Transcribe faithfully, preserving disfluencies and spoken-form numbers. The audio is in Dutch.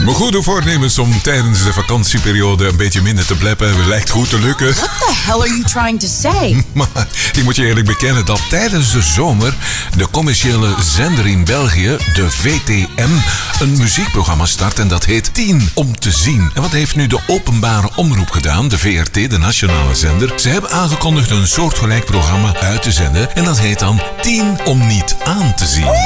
Mijn goede voornemens om tijdens de vakantieperiode een beetje minder te bleppen lijkt goed te lukken. What the hell are you trying to say? Maar ik moet je eerlijk bekennen dat tijdens de zomer de commerciële zender in België, de V T M, een muziekprogramma start en dat heet tien om te zien. En wat heeft nu de openbare omroep gedaan, de V R T, de nationale zender? Ze hebben aangekondigd een soortgelijk programma uit te zenden en dat heet dan tien om niet aan te zien.